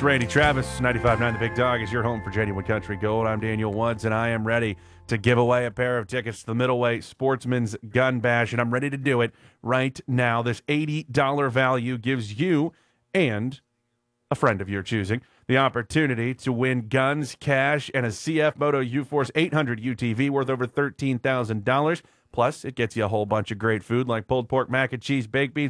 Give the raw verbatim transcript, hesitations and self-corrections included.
Randy Travis, ninety-five point nine The Big Dog is your home for genuine country gold. I'm Daniel Woods, and I am ready to give away a pair of tickets to the Middleweight Sportsman's Gun Bash, and I'm ready to do it right now. This eighty dollars value gives you and a friend of your choosing the opportunity to win guns, cash, and a C F Moto U-Force eight hundred U T V worth over thirteen thousand dollars. Plus, it gets you a whole bunch of great food like pulled pork, mac and cheese, baked beans,